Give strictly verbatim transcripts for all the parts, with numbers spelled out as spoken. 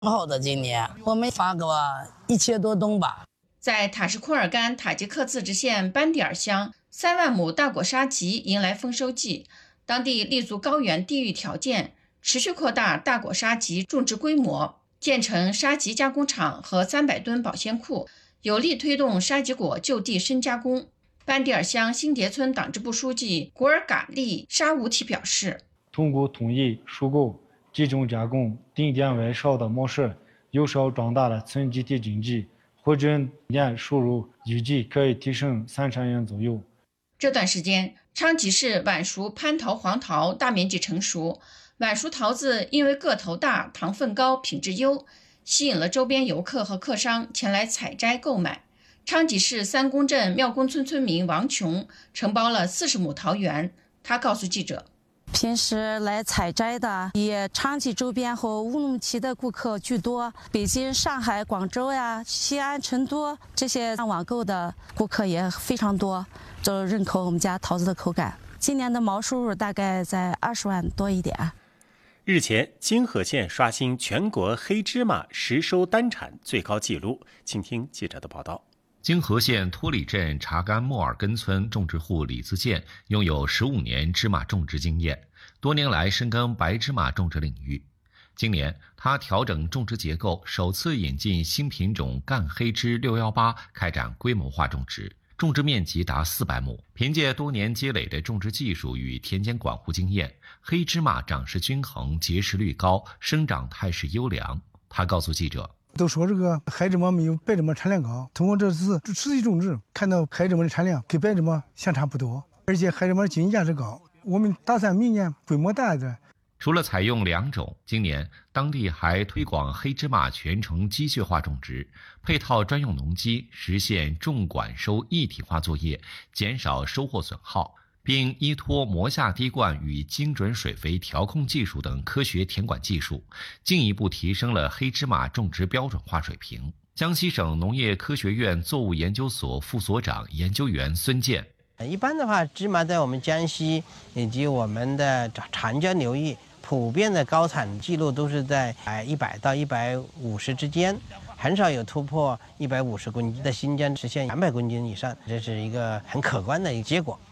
好的，今年我们发个一千多吨吧。 在塔什库尔干塔吉克自治县班迪尔乡，三万亩大果沙棘迎来丰收季，当地立足高原地域条件，持续扩大大果沙棘种植规模，建成沙棘加工厂和三百吨保鲜库，有力推动沙棘果就地深加工。班迪尔乡新叠村党支部书记古尔嘎利沙武体表示， 通过统一收购、集中加工、定点外销的模式，有效壮大了村集体经济，回诊年收入预计可以提升三千元左右。 这段时间，昌吉市晚熟蟠桃黄桃大面积成熟，晚熟桃子因为个头大、糖分高、品质优，吸引了周边游客和客商前来采摘购买。昌吉市三公镇庙公村村民王琼承包了四十亩桃园，他告诉记者， 平时来采摘的以昌吉周边和乌鲁木齐的顾客居多，北京、上海、广州呀、西安、成都这些网购的顾客也非常多，就认可我们家桃子的口感。今年的毛收入大概在二十万多一点。 日前，金河县刷新全国黑芝麻实收单产最高纪录。请听记者的报道。 金河县托里镇查干莫尔根村种植户李自健拥有十五年芝麻种植经验，多年来深耕白芝麻种植领域。今年，他调整种植结构，首次引进新品种赣黑芝六一八，开展规模化种植，种植面积达四百亩。凭借多年积累的种植技术与田间管护经验，黑芝麻长势均衡，结实率高，生长态势优良。他告诉记者， 都说这个黑芝麻没有白芝麻产量高，通过这次持续种植，看到黑芝麻的产量跟白芝麻相差不多，而且黑芝麻的经济价值高。我们打算明年规模大一点。 除了采用两种，今年当地还推广黑芝麻全程机械化种植，配套专用农机，实现种管收一体化作业，减少收获损耗，并依托磨下滴灌与精准水肥调控技术等科学田管技术，进一步提升了黑芝麻种植标准化水平。江西省农业科学院作物研究所副所长研究员孙健， 一般的话，芝麻在我们江西以及我们的长江流域普遍的高产记录都是在一百到一百五十之间，很少有突破一百五十公斤的，新疆实现两百公斤以上，这是一个很可观的一个结果。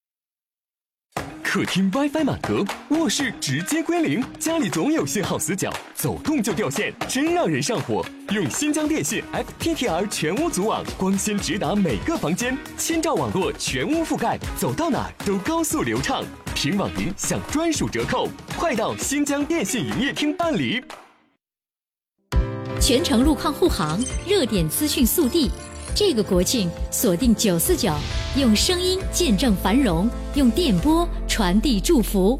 客厅 WiFi 满格，卧室直接归零，家里总有信号死角，走动就掉线，真让人上火。用新疆电信 F T T R 全屋组网，光纤直达每个房间，千兆网络全屋覆盖，走到哪都高速流畅。凭网银享专属折扣，快到新疆电信营业厅办理。 全程路况护航，热点资讯速递。这个国庆锁定九四九，用声音见证繁荣，用电波传递祝福。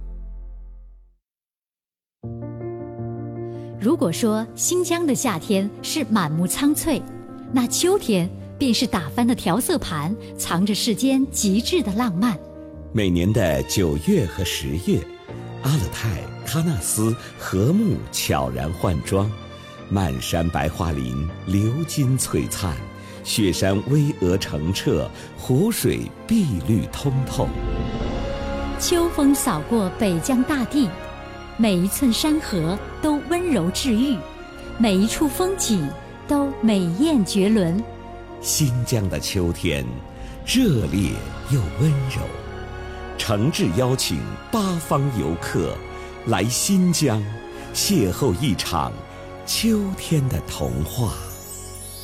如果说新疆的夏天是满目苍翠，那秋天便是打翻的调色盘，藏着世间极致的浪漫。 每年的九月和十月，阿勒泰、喀纳斯和睦悄然换装，漫山白桦林流金璀璨，雪山巍峨澄澈，湖水碧绿通透。 秋风扫过北疆大地，每一寸山河都温柔治愈，每一处风景都美艳绝伦。 新疆的秋天，热烈又温柔，诚挚邀请八方游客来新疆，邂逅一场秋天的童话。